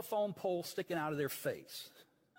telephone pole sticking out of their face,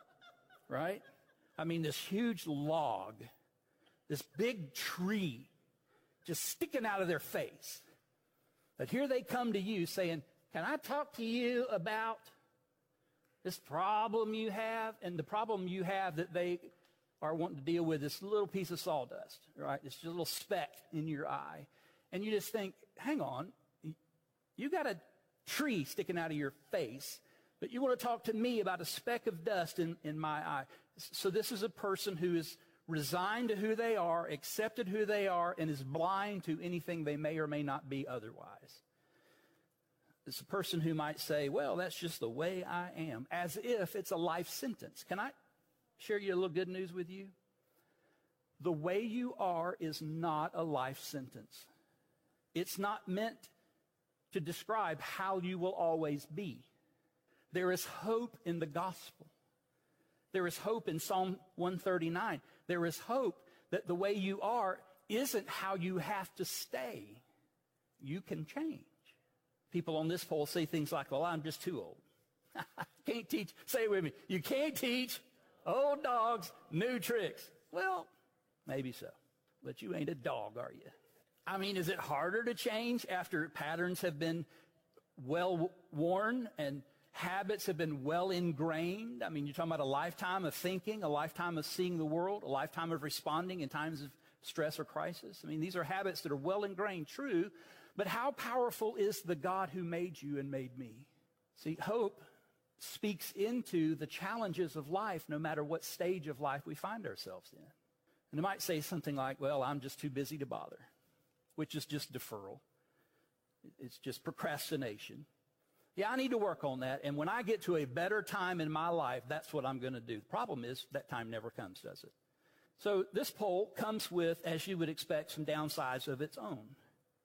right? I mean, this huge log, this big tree just sticking out of their face. But here they come to you saying, can I talk to you about this problem you have? And the problem you have that they are wanting to deal with, this little piece of sawdust, right? This little speck in your eye. And you just think, hang on, you got a tree sticking out of your face, but you want to talk to me about a speck of dust in my eye. So this is a person who is resigned to who they are, accepted who they are, and is blind to anything they may or may not be otherwise. It's a person who might say, well, that's just the way I am, as if it's a life sentence. Can I share you a little good news with you? The way you are is not a life sentence. It's not meant to describe how you will always be. There is hope in the gospel. There is hope in Psalm 139. There is hope that the way you are isn't how you have to stay. You can change. People on this poll say things like, well, I'm just too old. Can't teach. Say it with me. You can't teach old dogs new tricks. Well, maybe so. But you ain't a dog, are you? I mean, is it harder to change after patterns have been well worn and habits have been well ingrained? I mean, you're talking about a lifetime of thinking, a lifetime of seeing the world, a lifetime of responding in times of stress or crisis. I mean, these are habits that are well ingrained, true, but how powerful is the God who made you and made me? See, hope speaks into the challenges of life, no matter what stage of life we find ourselves in. And it might say something like, well, I'm just too busy to bother, which is just deferral. It's just procrastination. Yeah, I need to work on that. And when I get to a better time in my life, that's what I'm going to do. The problem is that time never comes, does it? So this poll comes with, as you would expect, some downsides of its own.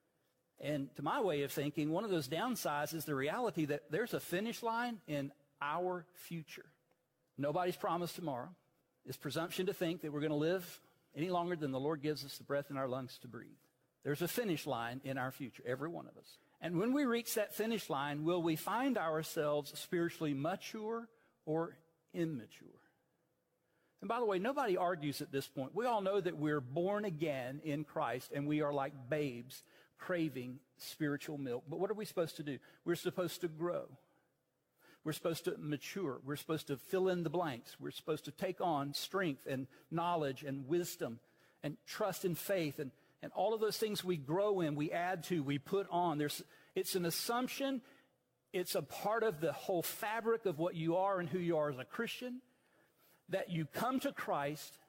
And to my way of thinking, one of those downsides is the reality that there's a finish line in our future. Nobody's promised tomorrow. It's presumption to think that we're going to live any longer than the Lord gives us the breath in our lungs to breathe. There's a finish line in our future, every one of us. And when we reach that finish line, will we find ourselves spiritually mature or immature? And by the way, nobody argues at this point. We all know that we're born again in Christ and we are like babes craving spiritual milk. But what are we supposed to do? We're supposed to grow. We're supposed to mature. We're supposed to fill in the blanks. We're supposed to take on strength and knowledge and wisdom and trust and faith and all of those things we grow in, we add to, we put on. It's an assumption. It's a part of the whole fabric of what you are and who you are as a Christian, that you come to Christ.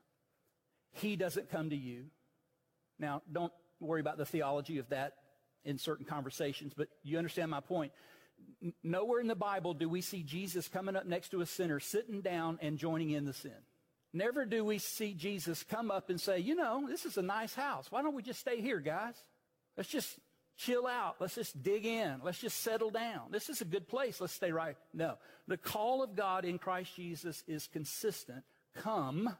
He doesn't come to you. Now, don't worry about the theology of that in certain conversations, but you understand my point. Nowhere in the Bible do we see Jesus coming up next to a sinner, sitting down and joining in the sin. Never do we see Jesus come up and say, you know, this is a nice house. Why don't we just stay here, guys? Let's just chill out. Let's just dig in. Let's just settle down. This is a good place. Let's stay right. No. The call of God in Christ Jesus is consistent. Come,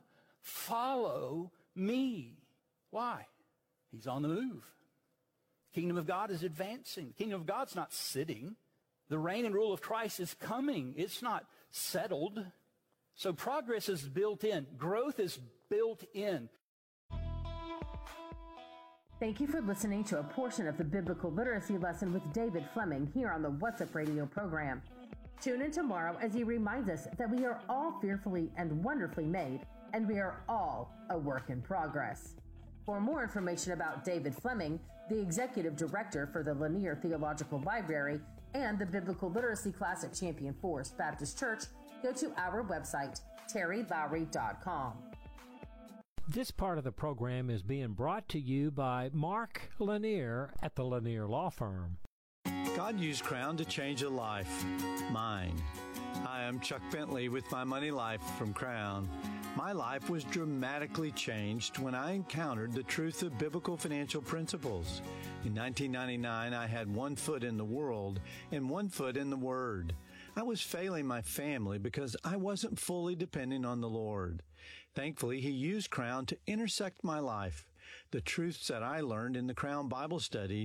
follow me. Why? He's on the move. The kingdom of God is advancing. The kingdom of God's not sitting. The reign and rule of Christ is coming. It's not settled. So progress is built in. Growth is built in. Thank you for listening to a portion of the Biblical Literacy Lesson with David Fleming here on the What's Up Radio program. Tune in tomorrow as he reminds us that we are all fearfully and wonderfully made, and we are all a work in progress. For more information about David Fleming, the Executive Director for the Lanier Theological Library and the Biblical Literacy Classic Champion Forest Baptist Church, go to our website, terrylowry.com. This part of the program is being brought to you by Mark Lanier at the Lanier Law Firm. God used Crown to change a life, mine. Hi, I'm Chuck Bentley with My Money Life from Crown. My life was dramatically changed when I encountered the truth of biblical financial principles. In 1999, I had one foot in the world and one foot in the Word. I was failing my family because I wasn't fully depending on the Lord. Thankfully, He used Crown to intersect my life. The truths that I learned in the Crown Bible study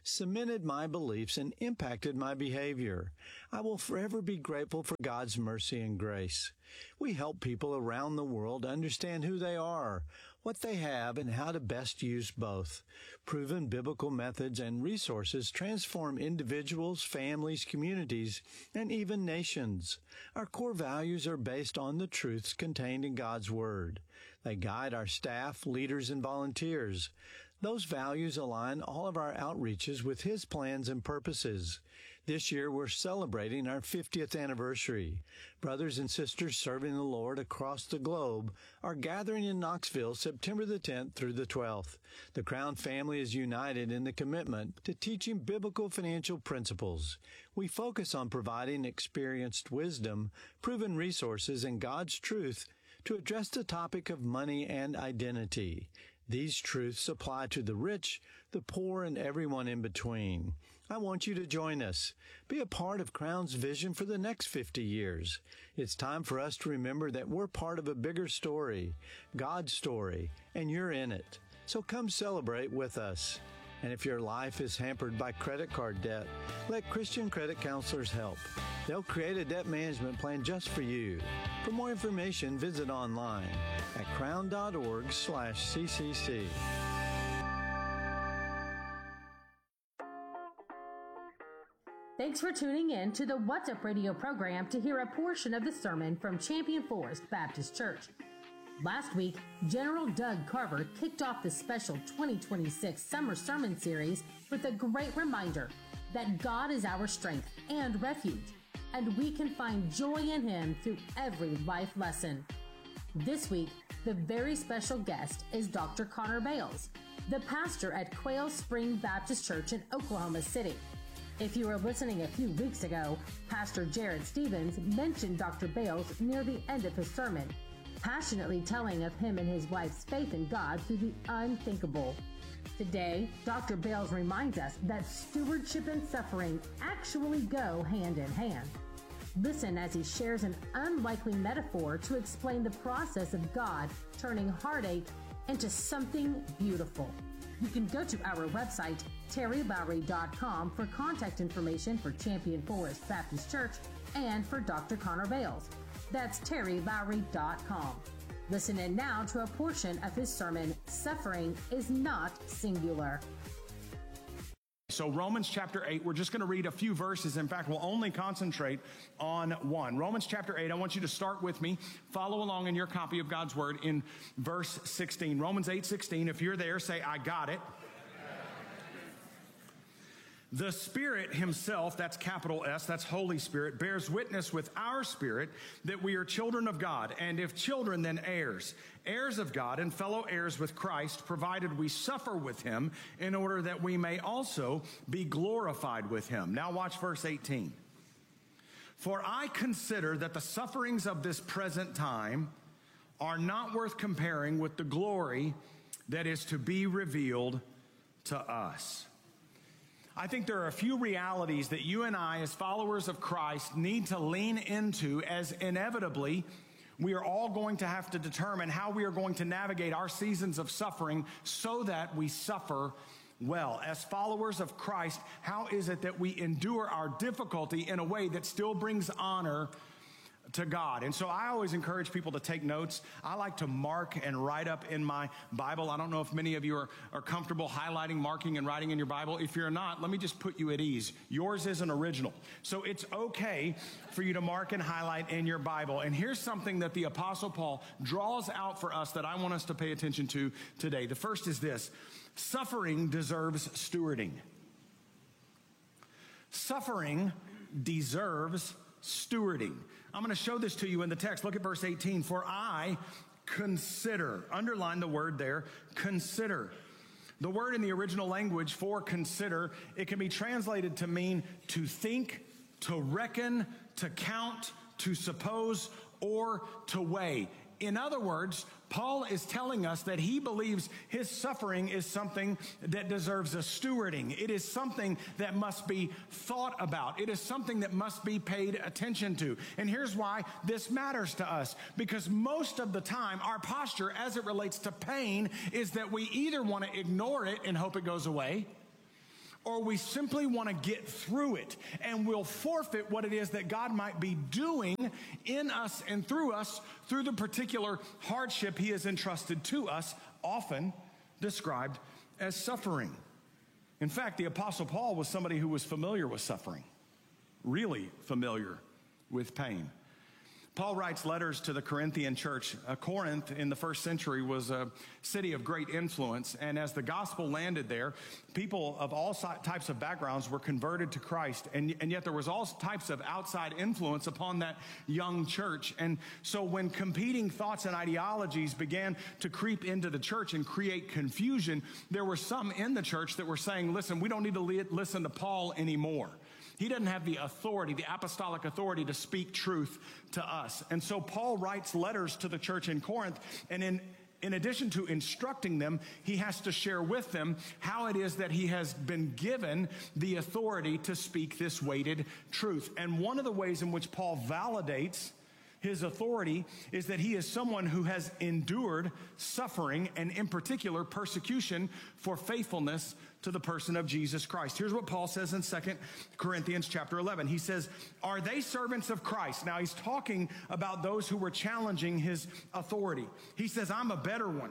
cemented my beliefs, and impacted my behavior. I will forever be grateful for God's mercy and grace. We help people around the world understand who they are, what they have, and how to best use both. Proven biblical methods and resources transform individuals, families, communities, and even nations. Our core values are based on the truths contained in God's Word. They guide our staff, leaders, and volunteers. Those values align all of our outreaches with His plans and purposes. This year, we're celebrating our 50th anniversary. Brothers and sisters serving the Lord across the globe are gathering in Knoxville September the 10th through the 12th. The Crown family is united in the commitment to teaching biblical financial principles. We focus on providing experienced wisdom, proven resources, and God's truth to address the topic of money and identity. These truths apply to the rich, the poor, and everyone in between. I want you to join us. Be a part of Crown's vision for the next 50 years. It's time for us to remember that we're part of a bigger story, God's story, and you're in it. So come celebrate with us. And if your life is hampered by credit card debt, let Christian Credit Counselors help. They'll create a debt management plan just for you. For more information, visit online at crown.org/CCC. Thanks for tuning in to the What's Up Radio program to hear a portion of the sermon from Champion Forest Baptist Church. Last week, General Doug Carver kicked off the special 2026 Summer Sermon Series with a great reminder that God is our strength and refuge, and we can find joy in Him through every life lesson. This week, the very special guest is Dr. Connor Bales, the pastor at Quail Spring Baptist Church in Oklahoma City. If you were listening a few weeks ago, Pastor Jared Stevens mentioned Dr. Bales near the end of his sermon, passionately telling of him and his wife's faith in God through the unthinkable. Today, Dr. Bales reminds us that stewardship and suffering actually go hand in hand. Listen as he shares an unlikely metaphor to explain the process of God turning heartache into something beautiful. You can go to our website, terrylowry.com, for contact information for Champion Forest Baptist Church and for Dr. Connor Bales. That's terrylowry.com. Listen in now to a portion of his sermon, Suffering is Not Singular. So Romans chapter 8, we're just going to read a few verses. In fact, we'll only concentrate on one. Romans chapter 8, I want you to start with me. Follow along in your copy of God's Word in verse 16. Romans 8:16, if you're there, say, I got it. The Spirit Himself, that's capital S, that's Holy Spirit, bears witness with our spirit that we are children of God, and if children, then heirs, heirs of God and fellow heirs with Christ, provided we suffer with Him in order that we may also be glorified with Him. Now watch verse 18. For I consider that the sufferings of this present time are not worth comparing with the glory that is to be revealed to us. I think there are a few realities that you and I, as followers of Christ, need to lean into, as inevitably we are all going to have to determine how we are going to navigate our seasons of suffering so that we suffer well. As followers of Christ, how is it that we endure our difficulty in a way that still brings honor to God? And so I always encourage people to take notes. I like to mark and write up in my Bible. I don't know if many of you are comfortable highlighting, marking, and writing in your Bible. If you're not, let me just put you at ease. Yours is an original. So it's okay for you to mark and highlight in your Bible. And here's something that the Apostle Paul draws out for us that I want us to pay attention to today. The first is this: suffering deserves stewarding. Suffering deserves stewarding. I'm going to show this to you in the text. Look at verse 18. For I consider, underline the word there, consider. The word in the original language for consider, it can be translated to mean to think, to reckon, to count, to suppose, or to weigh. In other words, Paul is telling us that he believes his suffering is something that deserves a stewarding. It is something that must be thought about. It is something that must be paid attention to. And here's why this matters to us. Because most of the time, our posture as it relates to pain is that we either want to ignore it and hope it goes away, or we simply want to get through it, and we'll forfeit what it is that God might be doing in us and through us through the particular hardship he has entrusted to us, often described as suffering. In fact, the Apostle Paul was somebody who was familiar with suffering, really familiar with pain. Paul writes letters to the Corinthian church. Corinth in the first century was a city of great influence, and as the gospel landed there, people of all types of backgrounds were converted to Christ, and yet there was all types of outside influence upon that young church. And so when competing thoughts and ideologies began to creep into the church and create confusion, there were some in the church that were saying, listen, we don't need to listen to Paul anymore. He doesn't have the authority, the apostolic authority to speak truth to us. And so Paul writes letters to the church in Corinth, and in addition to instructing them, he has to share with them how it is that he has been given the authority to speak this weighted truth. And one of the ways in which Paul validates his authority is that he is someone who has endured suffering, and in particular persecution for faithfulness to the person of Jesus Christ. Here's what Paul says in 2 Corinthians chapter 11. He says, are they servants of Christ? Now he's talking about those who were challenging his authority. He says, I'm a better one.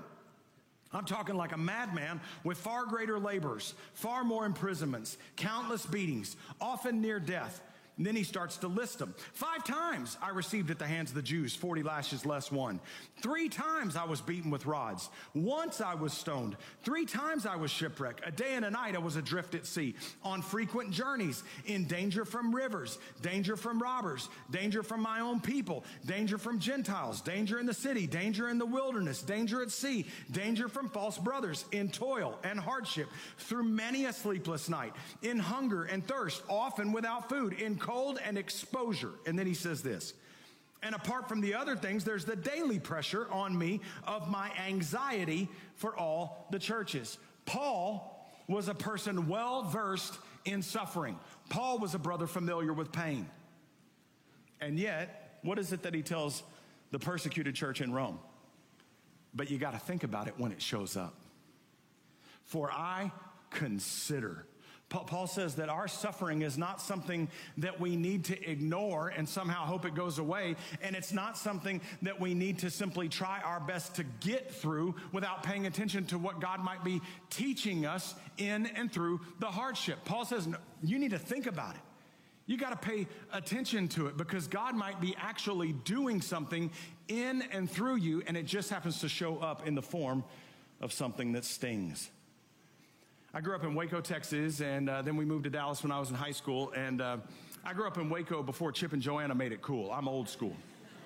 I'm talking like a madman with far greater labors, far more imprisonments, countless beatings, often near death. And then he starts to list them. 5 times I received at the hands of the Jews 40 lashes less 1. 3 times I was beaten with rods. Once I was stoned. 3 times I was shipwrecked. A day and a night I was adrift at sea. On frequent journeys. In danger from rivers. Danger from robbers. Danger from my own people. Danger from Gentiles. Danger in the city. Danger in the wilderness. Danger at sea. Danger from false brothers. In toil and hardship. Through many a sleepless night. In hunger and thirst. Often without food. In cold and exposure. And then he says this, and apart from the other things, there's the daily pressure on me of my anxiety for all the churches. Paul was a person well versed in suffering. Paul was a brother familiar with pain. And yet, what is it that he tells the persecuted church in Rome? But you got to think about it when it shows up. For I consider. Paul says that our suffering is not something that we need to ignore and somehow hope it goes away. And it's not something that we need to simply try our best to get through without paying attention to what God might be teaching us in and through the hardship. Paul says, no, you need to think about it. You got to pay attention to it because God might be actually doing something in and through you, and it just happens to show up in the form of something that stings. I grew up in Waco, Texas, and then we moved to Dallas when I was in high school. And I grew up in Waco before Chip and Joanna made it cool. I'm old school.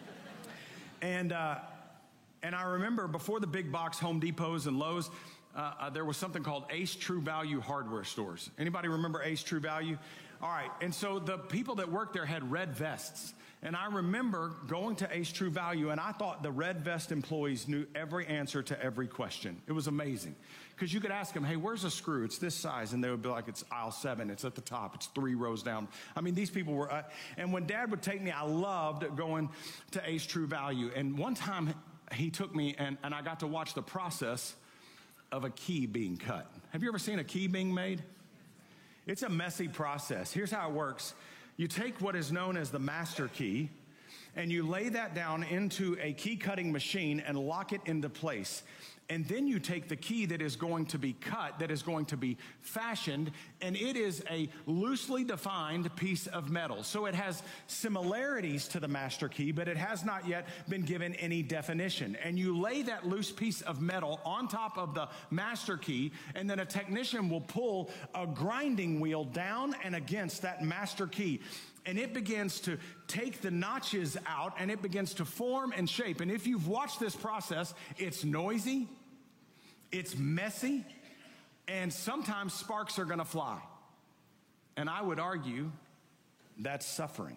And I remember before the big box Home Depots and Lowe's, there was something called Ace True Value hardware stores. Anybody remember Ace True Value? All right. And so the people that worked there had red vests. And I remember going to Ace True Value, and I thought the red vest employees knew every answer to every question. It was amazing. Because you could ask them, hey, where's a screw? It's this size. And they would be like, it's aisle 7. It's at the top. It's 3 rows down. I mean, these people were, and when Dad would take me, I loved going to Ace True Value. And one time he took me, and I got to watch the process of a key being cut. Have you ever seen a key being made? It's a messy process. Here's how it works. You take what is known as the master key, and you lay that down into a key cutting machine and lock it into place. And then you take the key that is going to be cut, that is going to be fashioned, and it is a loosely defined piece of metal. So it has similarities to the master key, but it has not yet been given any definition. And you lay that loose piece of metal on top of the master key, and then a technician will pull a grinding wheel down and against that master key. And it begins to take the notches out, and it begins to form and shape. And if you've watched this process, it's noisy, it's messy, and sometimes sparks are going to fly. And I would argue that's suffering.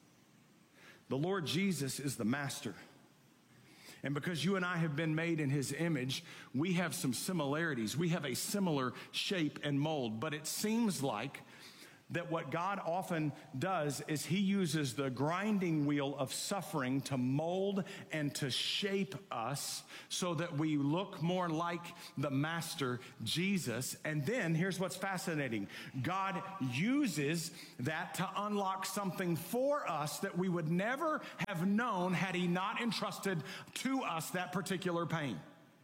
The Lord Jesus is the master. And because you and I have been made in his image, we have some similarities. We have a similar shape and mold, but it seems like that what God often does is he uses the grinding wheel of suffering to mold and to shape us so that we look more like the Master Jesus. And then here's what's fascinating. God uses that to unlock something for us that we would never have known had he not entrusted to us that particular pain.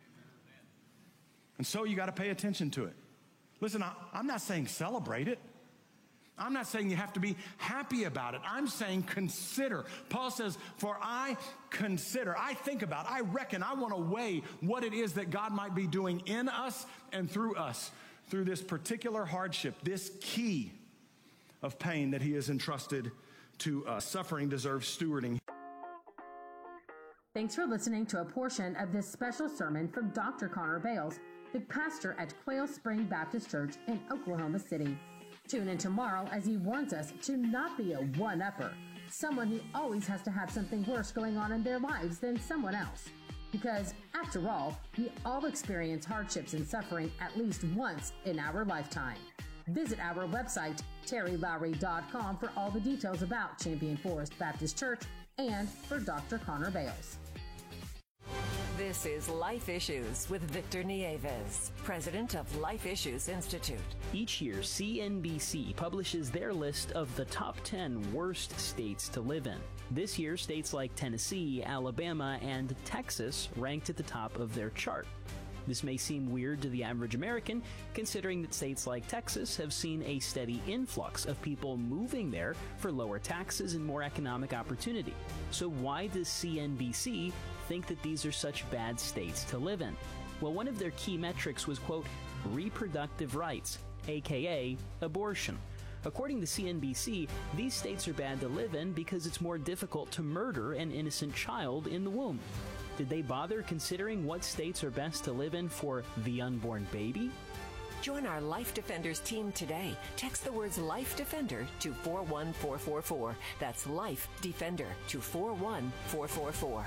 And so you got to pay attention to it. Listen, I'm not saying celebrate it. I'm not saying you have to be happy about it. I'm saying consider. Paul says, for I consider, I think about, I reckon, I want to weigh what it is that God might be doing in us and through us, through this particular hardship, this key of pain that he has entrusted to us. Suffering deserves stewarding. Thanks for listening to a portion of this special sermon from Dr. Connor Bales, the pastor at Quail Spring Baptist Church in Oklahoma City. Tune in tomorrow as he warns us to not be a one-upper, someone who always has to have something worse going on in their lives than someone else. Because, after all, we all experience hardships and suffering at least once in our lifetime. Visit our website, terrylowry.com, for all the details about Champion Forest Baptist Church and for Dr. Connor Bales. This is Life Issues with Victor Nieves, president of Life Issues Institute. Each year, CNBC publishes their list of the top 10 worst states to live in. This year, states like Tennessee, Alabama, and Texas ranked at the top of their chart. This may seem weird to the average American, considering that states like Texas have seen a steady influx of people moving there for lower taxes and more economic opportunity. So why does CNBC think that these are such bad states to live in? Well, one of their key metrics was, quote, reproductive rights, aka abortion. According to CNBC, these states are bad to live in because it's more difficult to murder an innocent child in the womb. Did they bother considering what states are best to live in for the unborn baby? Join our Life Defenders team today. Text the words Life Defender to 41444. That's Life Defender to 41444.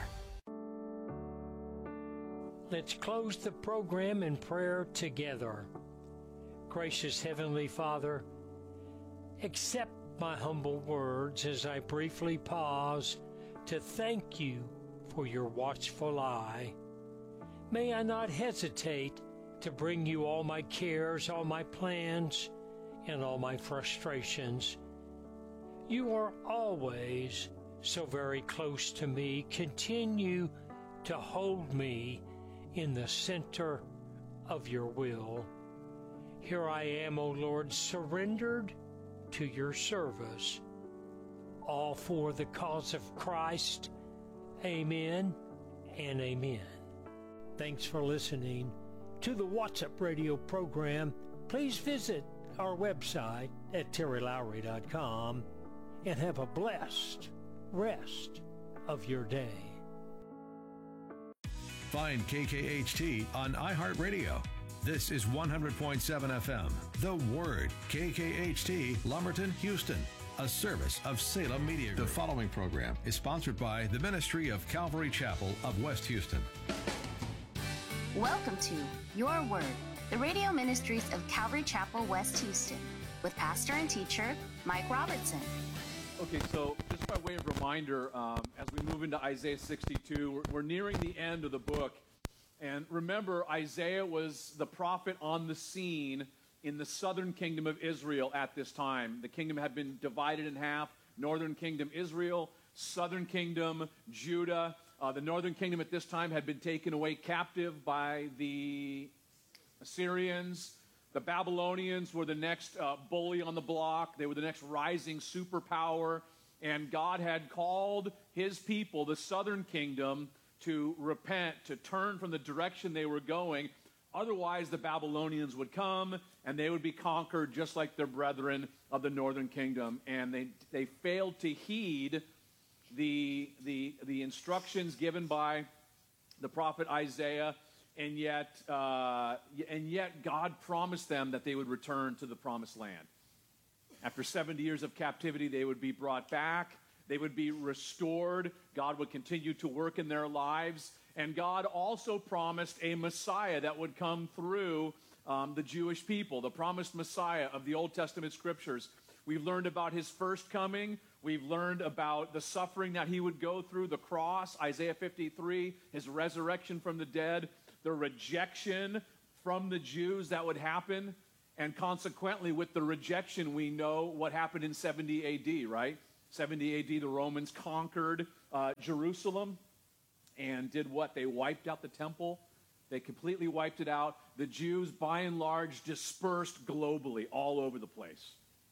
Let's close the program in prayer together. Gracious Heavenly Father, accept my humble words as I briefly pause to thank you for your watchful eye. May I not hesitate to bring you all my cares, all my plans, and all my frustrations. You are always so very close to me. Continue to hold me in the center of your will. Here I am, O Lord, surrendered to your service, all for the cause of Christ. Amen and amen. Thanks for listening to the What's Up Radio program. Please visit our website at terrylowry.com and have a blessed rest of your day. Find KKHT on iHeartRadio. This is 100.7 FM. The Word, KKHT, Lumberton, Houston. A service of Salem Media Group. The following program is sponsored by the Ministry of Calvary Chapel of West Houston. Welcome to Your Word, the radio ministries of Calvary Chapel, West Houston, with pastor and teacher Mike Robertson. Okay, so just by way of reminder, as we move into Isaiah 62, we're nearing the end of the book. And remember, Isaiah was the prophet on the scene in the southern kingdom of Israel at this time. The kingdom had been divided in half. Northern kingdom, Israel. Southern kingdom, Judah. The northern kingdom at this time had been taken away captive by the Assyrians. The Babylonians were the next bully on the block. They were the next rising superpower. And God had called his people, the southern kingdom, to repent, to turn from the direction they were going. Otherwise, the Babylonians would come and they would be conquered just like their brethren of the northern kingdom. And they failed to heed the instructions given by the prophet Isaiah, and yet God promised them that they would return to the promised land. After 70 years of captivity, they would be brought back. They would be restored. God would continue to work in their lives. And God also promised a Messiah that would come through the Jewish people. The promised Messiah of the Old Testament scriptures We've learned about his first coming. We've learned about the suffering that he would go through, the cross, Isaiah 53, his resurrection from the dead, the rejection from the Jews that would happen. And consequently, with the rejection, we know what happened in 70 AD, right? 70 AD, the Romans conquered Jerusalem and did what? They wiped out the temple. They completely wiped it out. The Jews, by and large, dispersed globally all over the place,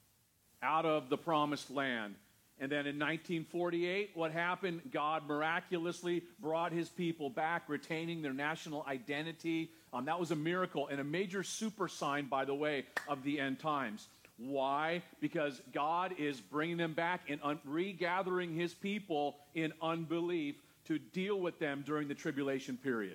out of the promised land. And then in 1948, what happened? God miraculously brought his people back, retaining their national identity. That was a miracle and a major super sign, by the way, of the end times. Why? Because God is bringing them back and regathering his people in unbelief to deal with them during the tribulation period.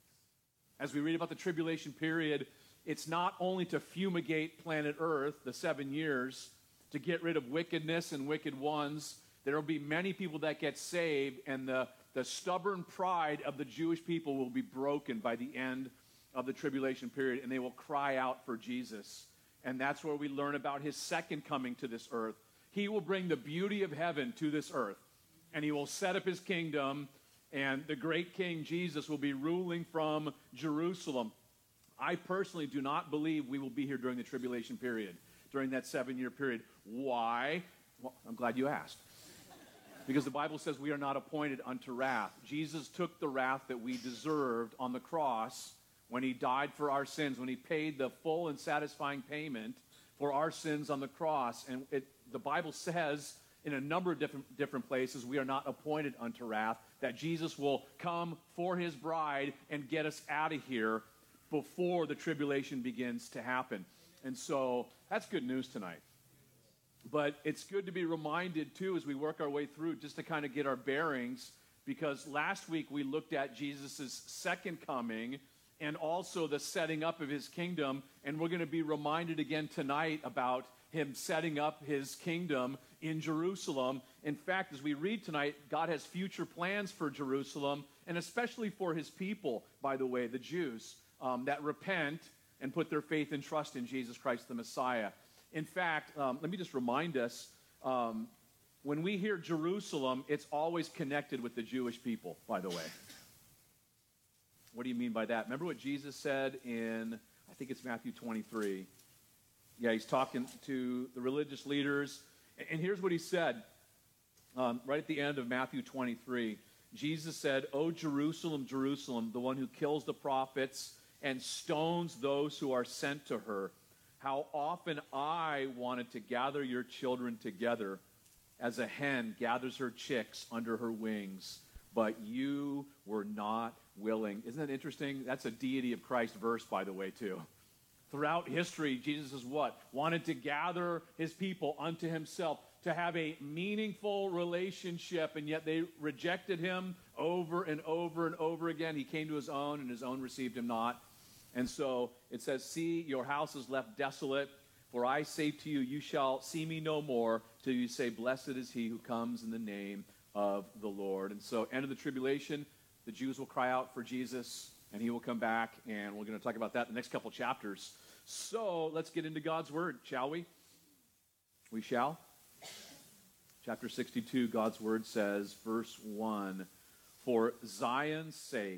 As we read about the tribulation period, it's not only to fumigate planet Earth, the 7 years, to get rid of wickedness and wicked ones. There will be many people that get saved, and the stubborn pride of the Jewish people will be broken by the end of the tribulation period, and they will cry out for Jesus. And that's where we learn about his second coming to this earth. He will bring the beauty of heaven to this earth, and he will set up his kingdom, and the great King Jesus will be ruling from Jerusalem. I personally do not believe we will be here during the tribulation period, during that 7-year period. Why? Well, I'm glad you asked. Because the Bible says we are not appointed unto wrath. Jesus took the wrath that we deserved on the cross when he died for our sins, when he paid the full and satisfying payment for our sins on the cross. And the Bible says in a number of different places we are not appointed unto wrath, that Jesus will come for his bride and get us out of here before the tribulation begins to happen. And so that's good news tonight. But it's good to be reminded, too, as we work our way through, just to kind of get our bearings, because last week we looked at Jesus' second coming and also the setting up of his kingdom, and we're going to be reminded again tonight about him setting up his kingdom in Jerusalem. In fact, as we read tonight, God has future plans for Jerusalem, and especially for his people, by the way, the Jews, that repent and put their faith and trust in Jesus Christ the Messiah. In fact, let me just remind us, when we hear Jerusalem, it's always connected with the Jewish people, by the way. What do you mean by that? Remember what Jesus said in, I think it's Matthew 23. Yeah, he's talking to the religious leaders. And here's what he said right at the end of Matthew 23. Jesus said, "O Jerusalem, Jerusalem, the one who kills the prophets and stones those who are sent to her. How often I wanted to gather your children together as a hen gathers her chicks under her wings, but you were not willing." Isn't that interesting? That's a deity of Christ verse, by the way, too. Throughout history, Jesus is what? Wanted to gather his people unto himself, to have a meaningful relationship, and yet they rejected him over and over and over again. He came to his own, and his own received him not. And so it says, "See, your house is left desolate, for I say to you, you shall see me no more till you say, blessed is he who comes in the name of the Lord." And so, end of the tribulation, the Jews will cry out for Jesus, and he will come back, and we're going to talk about that in the next couple chapters. So, let's get into God's word, shall we? We shall. Chapter 62, God's word says, verse 1, "For Zion's sake,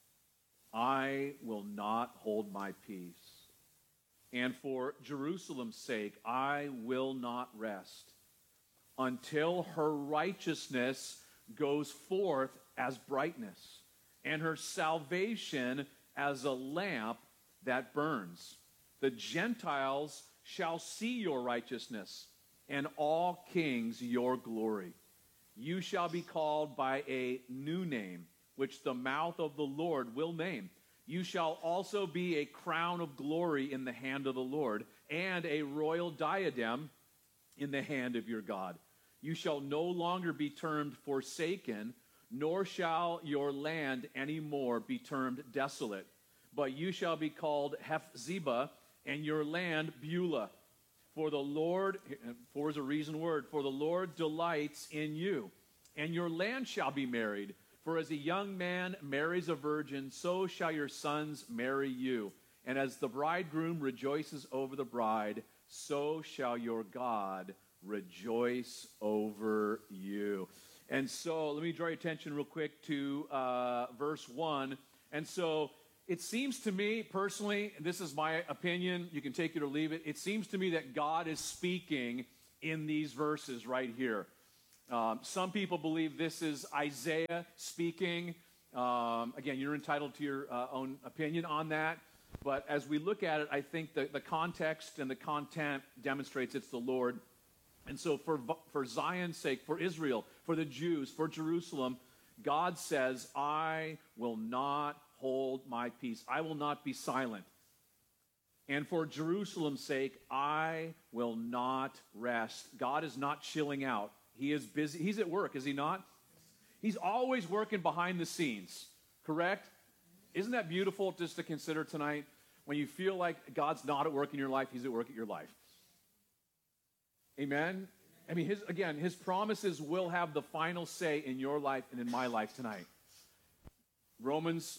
I will not hold my peace. And for Jerusalem's sake, I will not rest until her righteousness goes forth as brightness, and her salvation as a lamp that burns. The Gentiles shall see your righteousness, and all kings your glory. You shall be called by a new name, which the mouth of the Lord will name. You shall also be a crown of glory in the hand of the Lord, and a royal diadem in the hand of your God. You shall no longer be termed forsaken, nor shall your land any more be termed desolate. But you shall be called Hephzibah, and your land Beulah. For the Lord," for is a reason word, "for the Lord delights in you, and your land shall be married. For as a young man marries a virgin, so shall your sons marry you. And as the bridegroom rejoices over the bride, so shall your God rejoice over you. And so let me draw your attention real quick to verse 1. And so it seems to me personally, and this is my opinion, you can take it or leave it, it seems to me that God is speaking in these verses right here. Some people believe this is Isaiah speaking. Again, you're entitled to your own opinion on that. But as we look at it, I think the context and the content demonstrates it's the Lord. And so for Zion's sake, for Israel, for the Jews, for Jerusalem, God says, I will not hold my peace. I will not be silent. And for Jerusalem's sake, I will not rest. God is not chilling out. He is busy. He's at work, is he not? He's always working behind the scenes, correct? Isn't that beautiful just to consider tonight? When you feel like God's not at work in your life, he's at work at your life. Amen? I mean, his promises will have the final say in your life and in my life tonight. Romans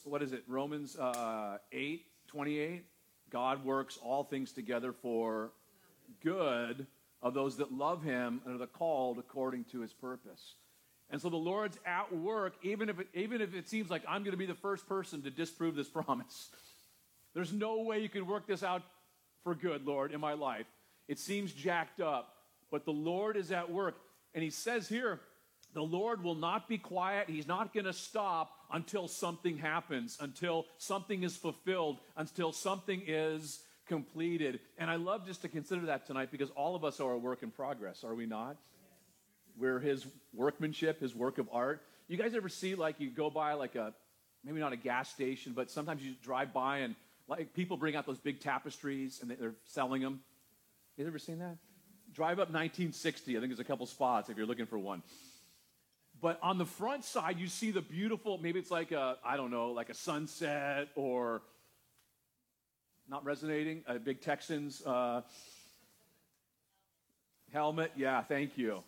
8:28. God works all things together for good of those that love him and are the called according to his purpose. And so the Lord's at work, even if it seems like I'm going to be the first person to disprove this promise. There's no way you can work this out for good, Lord, in my life. It seems jacked up, but the Lord is at work. And he says here, the Lord will not be quiet. He's not going to stop until something happens, until something is fulfilled, until something is completed. And I love just to consider that tonight because all of us are a work in progress, are we not? We're his workmanship, his work of art. You guys ever see, like, you go by like maybe not a gas station, but sometimes you drive by and like people bring out those big tapestries and they're selling them. You ever seen that? Drive up 1960. I think there's a couple spots if you're looking for one. But on the front side, you see the beautiful, maybe it's like like a sunset or, not resonating, a big Texans helmet. Yeah, thank you.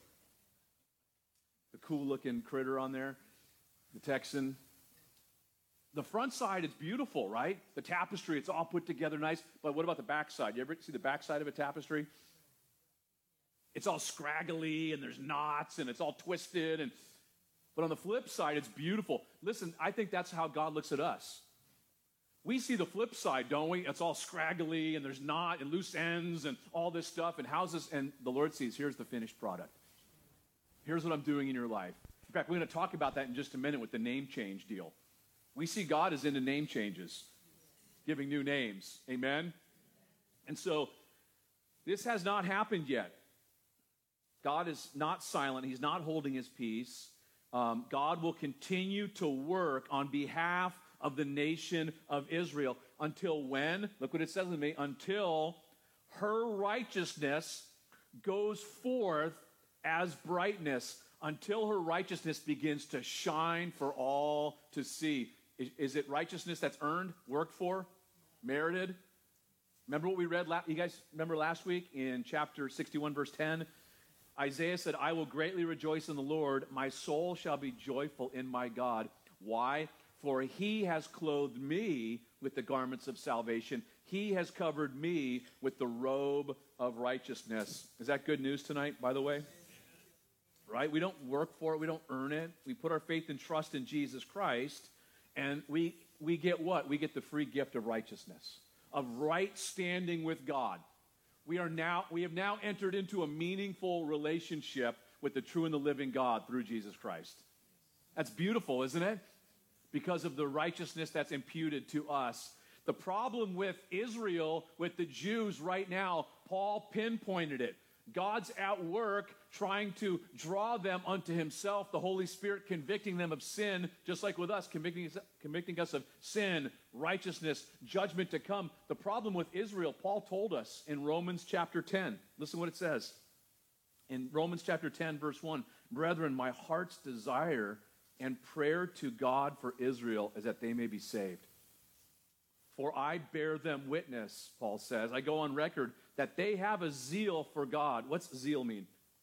The cool-looking critter on there, the Texan. The front side, it's beautiful, right? The tapestry, it's all put together nice. But what about the back side? You ever see the back side of a tapestry? It's all scraggly, and there's knots, and it's all twisted. But on the flip side, it's beautiful. Listen, I think that's how God looks at us. We see the flip side, don't we? It's all scraggly, and there's knot and loose ends and all this stuff. And and the Lord sees, here's the finished product. Here's what I'm doing in your life. In fact, we're going to talk about that in just a minute with the name change deal. We see God is into name changes, giving new names. Amen? And so this has not happened yet. God is not silent. He's not holding his peace. God will continue to work on behalf of the nation of Israel until when? Look what it says to me. Until her righteousness goes forth as brightness, until her righteousness begins to shine for all to see. Is it righteousness that's earned, worked for, merited? Remember what we read? You guys remember last week in chapter 61, verse 10? Isaiah said, I will greatly rejoice in the Lord. My soul shall be joyful in my God. Why? For he has clothed me with the garments of salvation. He has covered me with the robe of righteousness. Is that good news tonight, by the way? Right? We don't work for it. We don't earn it. We put our faith and trust in Jesus Christ, and we get what? We get the free gift of righteousness, of right standing with God. We have now entered into a meaningful relationship with the true and the living God through Jesus Christ. That's beautiful, isn't it? Because of the righteousness that's imputed to us. The problem with Israel, with the Jews right now, Paul pinpointed it. God's at work trying to draw them unto himself, the Holy Spirit convicting them of sin, just like with us, convicting us of sin, righteousness, judgment to come. The problem with Israel, Paul told us in Romans chapter 10. Listen what it says. In Romans chapter 10, verse 1, Brethren, my heart's desire and prayer to God for Israel is that they may be saved. For I bear them witness, Paul says, I go on record, that they have a zeal for God. What's zeal mean?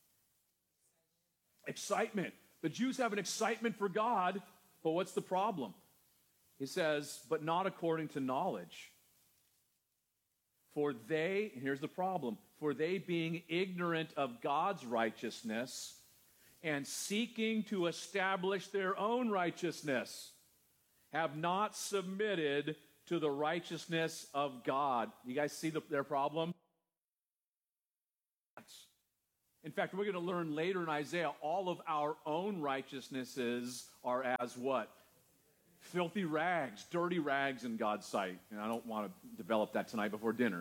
Excitement. The Jews have an excitement for God, but what's the problem? He says, but not according to knowledge. For they, and here's the problem, For they, being ignorant of God's righteousness and seeking to establish their own righteousness, have not submitted to the righteousness of God. You guys see their problem? In fact, we're going to learn later in Isaiah, all of our own righteousnesses are as what? Filthy rags, dirty rags in God's sight. And I don't want to develop that tonight before dinner.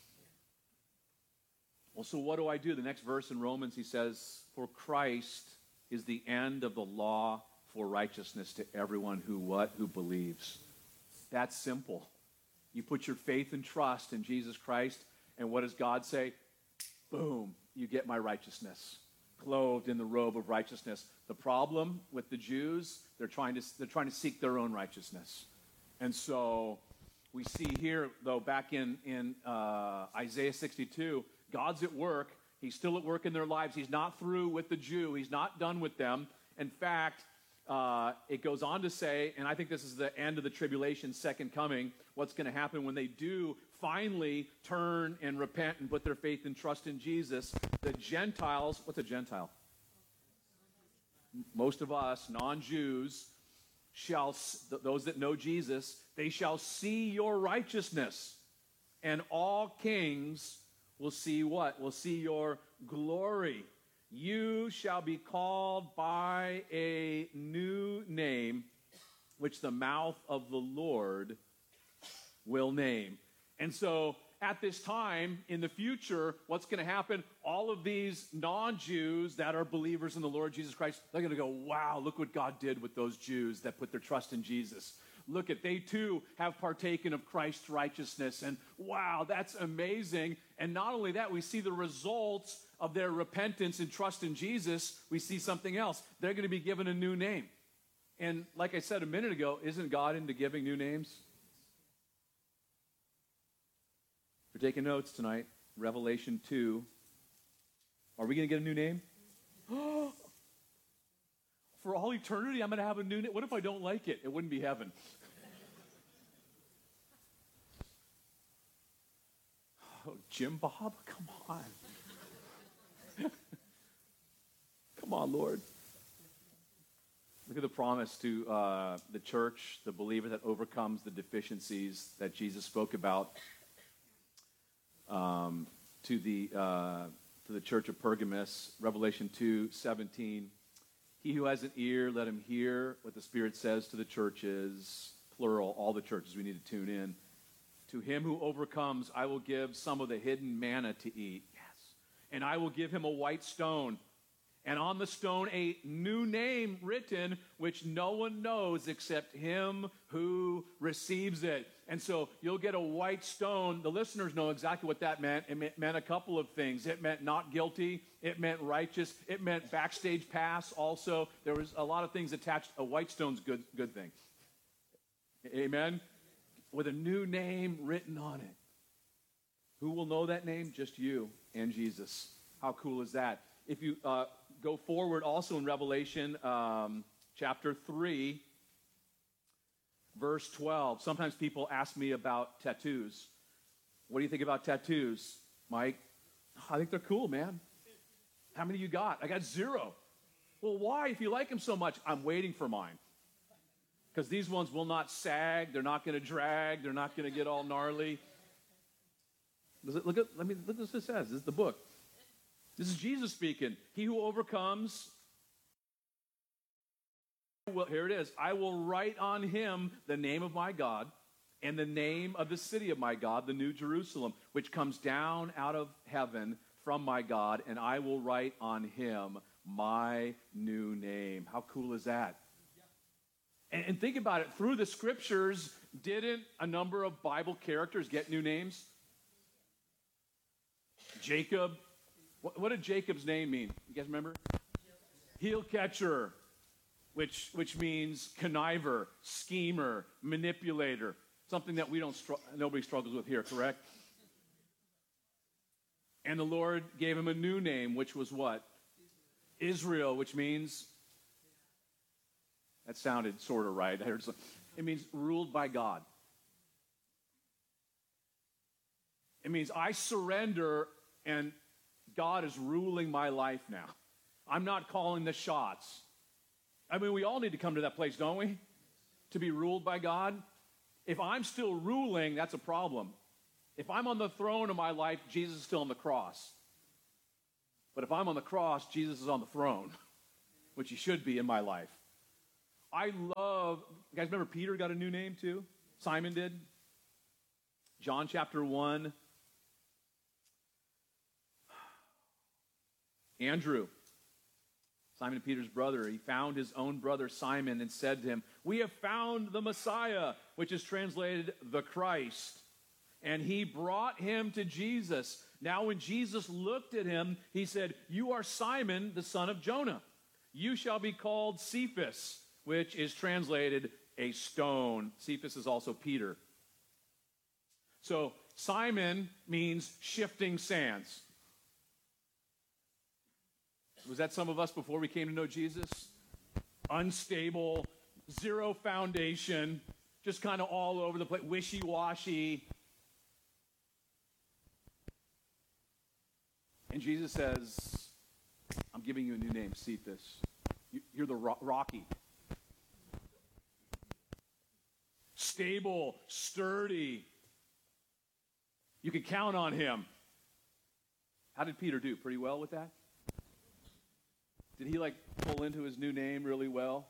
Well, so what do I do? The next verse in Romans, he says, for Christ is the end of the law for righteousness to everyone who what? Who believes. That's simple. You put your faith and trust in Jesus Christ, and what does God say? Boom, you get my righteousness, clothed in the robe of righteousness. The problem with the Jews, they're trying to seek their own righteousness. And so we see here, though, back in Isaiah 62, God's at work. He's still at work in their lives. He's not through with the Jew. He's not done with them. In fact, it goes on to say, and I think this is the end of the tribulation, second coming, what's going to happen when they do finally turn and repent and put their faith and trust in Jesus. The Gentiles, what's a Gentile? Most of us, non-Jews, those that know Jesus, they shall see your righteousness, and all kings will see what? Will see your glory. You shall be called by a new name, which the mouth of the Lord will name. And so at this time, in the future, what's going to happen? All of these non-Jews that are believers in the Lord Jesus Christ, they're going to go, wow, look what God did with those Jews that put their trust in Jesus. Look at, they too have partaken of Christ's righteousness. And wow, that's amazing. And not only that, we see the results of their repentance and trust in Jesus. We see something else. They're going to be given a new name. And like I said a minute ago, isn't God into giving new names? We're taking notes tonight. Revelation 2. Are we going to get a new name? For all eternity, I'm going to have a new name. What if I don't like it? It wouldn't be heaven. Oh, Jim Bob? Come on. Come on, Lord. Look at the promise to the church, the believer that overcomes the deficiencies that Jesus spoke about to the church of Pergamos. Revelation 2:17. He who has an ear, let him hear what the Spirit says to the churches, plural, all the churches. We need to tune in. To him who overcomes, I will give some of the hidden manna to eat. Yes. And I will give him a white stone, and on the stone a new name written, which no one knows except him who receives it. And so you'll get a white stone. The listeners know exactly what that meant. It meant a couple of things. It meant not guilty. It meant righteous. It meant backstage pass also. There was a lot of things attached. A white stone's good thing. Amen? With a new name written on it. Who will know that name? Just you and Jesus. How cool is that? If you go forward also in Revelation chapter 3, verse 12. Sometimes people ask me about tattoos. What do you think about tattoos, Mike? I think they're cool, man. How many you got? I got 0. Well, why? If you like them so much, I'm waiting for mine. Because these ones will not sag. They're not going to drag. They're not going to get all gnarly. Look what this says. This is the book. This is Jesus speaking. He who overcomes, well, here it is. I will write on him the name of my God and the name of the city of my God, the New Jerusalem, which comes down out of heaven from my God, and I will write on him my new name. How cool is that? And think about it. Through the scriptures, didn't a number of Bible characters get new names? Jacob. What did Jacob's name mean? You guys remember? Heel catcher, which means conniver, schemer, manipulator. Something that nobody struggles with here, correct? And the Lord gave him a new name, which was what? Israel, which means, that sounded sort of right. It means ruled by God. It means I surrender and God is ruling my life now. I'm not calling the shots. I mean, we all need to come to that place, don't we? To be ruled by God. If I'm still ruling, that's a problem. If I'm on the throne of my life, Jesus is still on the cross. But if I'm on the cross, Jesus is on the throne, which he should be in my life. I love, you guys remember Peter got a new name too? Simon did. John chapter 1. Andrew, Simon Peter's brother, he found his own brother Simon and said to him, "We have found the Messiah," which is translated the Christ. And he brought him to Jesus. Now when Jesus looked at him, he said, "You are Simon, the son of Jonah. You shall be called Cephas," which is translated a stone. Cephas is also Peter. So Simon means shifting sands. Was that some of us before we came to know Jesus? Unstable, zero foundation, just kind of all over the place, wishy-washy. And Jesus says, "I'm giving you a new name, Cephas. You're the rocky. Stable, sturdy. You can count on him." How did Peter do? Pretty well with that? Did he pull into his new name really well?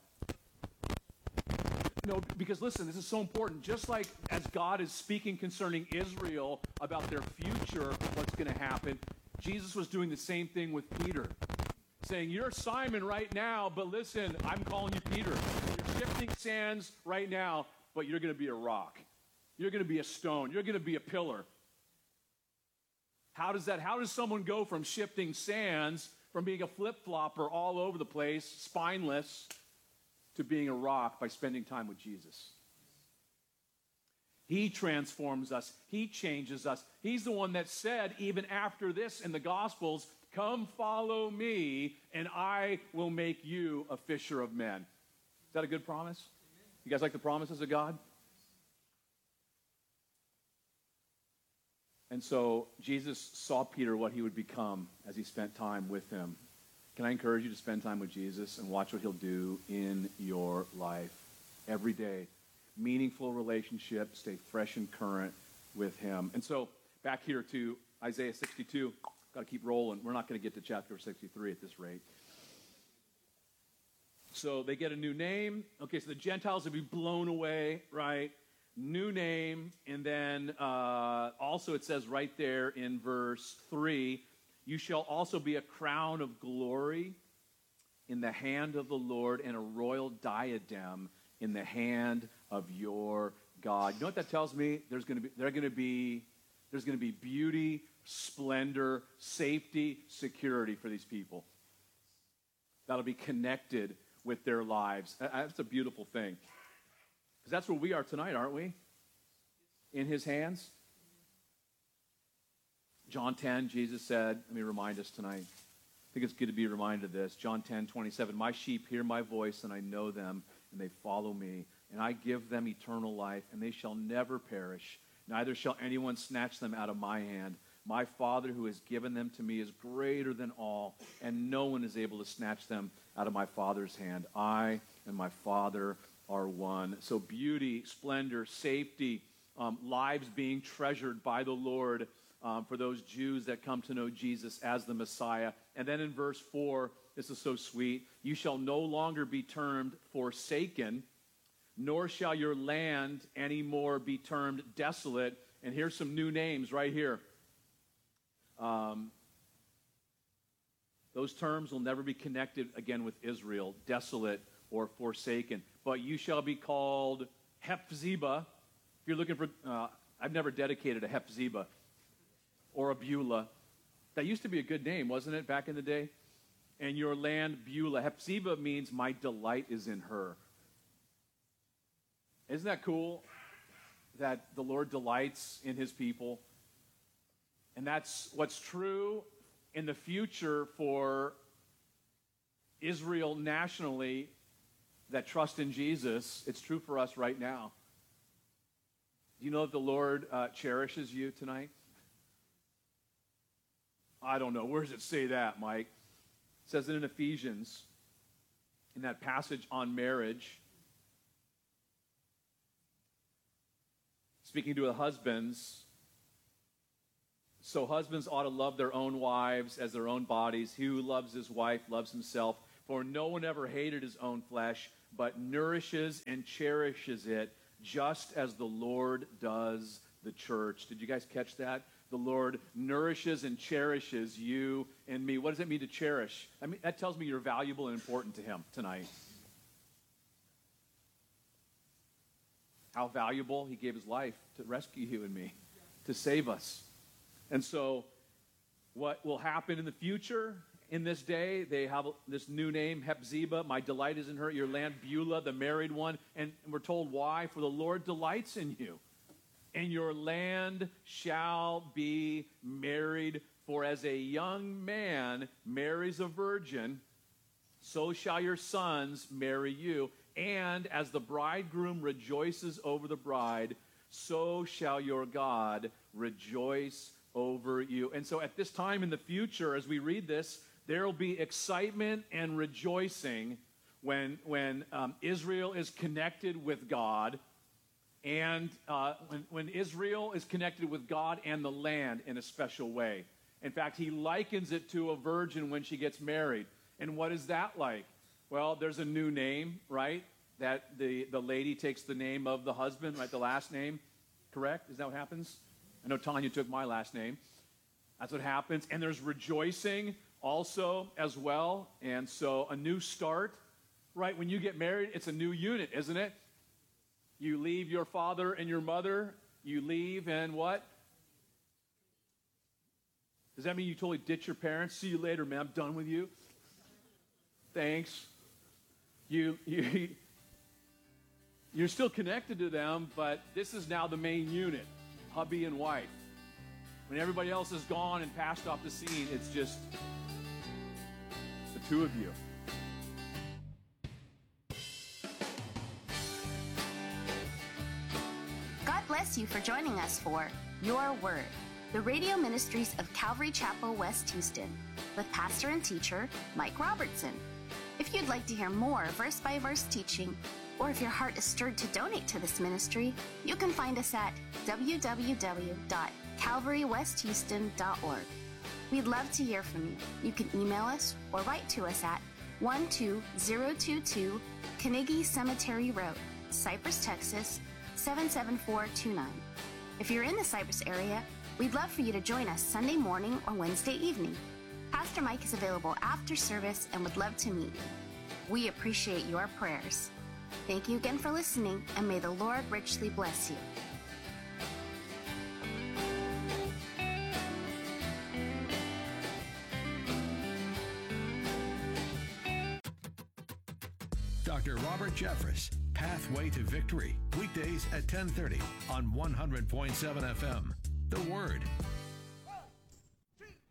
No, because listen, this is so important. Just like as God is speaking concerning Israel about their future, what's going to happen, Jesus was doing the same thing with Peter. Saying, "You're Simon right now, but listen, I'm calling you Peter. You're shifting sands right now, but you're going to be a rock. You're going to be a stone. You're going to be a pillar." How does someone go from shifting sands, from being a flip-flopper all over the place, spineless, to being a rock by spending time with Jesus? He transforms us. He changes us. He's the one that said, even after this in the Gospels, "Come follow me, and I will make you a fisher of men." Is that a good promise? You guys like the promises of God? And so Jesus saw Peter what he would become as he spent time with him. Can I encourage you to spend time with Jesus and watch what he'll do in your life every day? Meaningful relationship, stay fresh and current with him. And so back here to Isaiah 62. Got to keep rolling. We're not going to get to chapter 63 at this rate. So they get a new name. Okay, so the Gentiles will be blown away, right? New name. And then also it says right there in verse 3, "You shall also be a crown of glory in the hand of the Lord, and a royal diadem in the hand of your God." You know what that tells me? There's going to be beauty, splendor, safety, security for these people. That'll be connected with their lives. That's a beautiful thing. Because that's where we are tonight, aren't we? In his hands. John 10, Jesus said, let me remind us tonight. I think it's good to be reminded of this. John 10:27, "My sheep hear my voice, and I know them, and they follow me. And I give them eternal life, and they shall never perish. Neither shall anyone snatch them out of my hand. My Father who has given them to me is greater than all, and no one is able to snatch them out of my Father's hand. I and my Father are one." So beauty, splendor, safety, lives being treasured by the Lord for those Jews that come to know Jesus as the Messiah. And then in verse 4, this is so sweet. "You shall no longer be termed forsaken, nor shall your land anymore be termed desolate." And here's some new names right here. Those terms will never be connected again with Israel, desolate or forsaken. "But you shall be called Hephzibah." If you're looking for, I've never dedicated a Hephzibah or a Beulah. That used to be a good name, wasn't it, back in the day? "And your land Beulah." Hephzibah means "my delight is in her." Isn't that cool? That the Lord delights in his people. And that's what's true in the future for Israel nationally that trust in Jesus. It's true for us right now. Do you know that the Lord cherishes you tonight? I don't know. Where does it say that, Mike? It says it in Ephesians, in that passage on marriage. Speaking to the husbands, so husbands ought to love their own wives as their own bodies. He who loves his wife loves himself. For no one ever hated his own flesh, but nourishes and cherishes it, just as the Lord does the church. Did you guys catch that? The Lord nourishes and cherishes you and me. What does it mean to cherish? I mean, that tells me you're valuable and important to him tonight. How valuable? He gave his life to rescue you and me, to save us. And so what will happen in the future, in this day, they have this new name, Hephzibah. My delight is in her. Your land, Beulah, the married one. And we're told why. For the Lord delights in you. And your land shall be married. For as a young man marries a virgin, so shall your sons marry you. And as the bridegroom rejoices over the bride, so shall your God rejoice over you. And so at this time in the future, as we read this, there will be excitement and rejoicing when Israel is connected with God, and when Israel is connected with God and the land in a special way. In fact, he likens it to a virgin when she gets married. And what is that like? Well, there's a new name, right? That the lady takes the name of the husband, right? The last name, correct? Is that what happens? I know Tanya took my last name. That's what happens. And there's rejoicing also as well. And so a new start, right? When you get married, it's a new unit, isn't it? You leave your father and your mother. You leave and what? Does that mean you totally ditch your parents? See you later, man. I'm done with you. Thanks. You're still connected to them, but this is now the main unit, hubby and wife. When everybody else is gone and passed off the scene, it's just the two of you. God bless you for joining us for Your Word, the radio ministries of Calvary Chapel, West Houston, with pastor and teacher Mike Robertson. If you'd like to hear more verse-by-verse teaching, or if your heart is stirred to donate to this ministry, you can find us at www.calvarywesthouston.org. We'd love to hear from you. You can email us or write to us at 12022 Carnegie Cemetery Road, Cypress, Texas, 77429. If you're in the Cypress area, we'd love for you to join us Sunday morning or Wednesday evening. Pastor Mike is available after service and would love to meet you. We appreciate your prayers. Thank you again for listening, and may the Lord richly bless you. Dr. Robert Jeffress, Pathway to Victory, weekdays at 10:30 on 100.7 FM. The Word,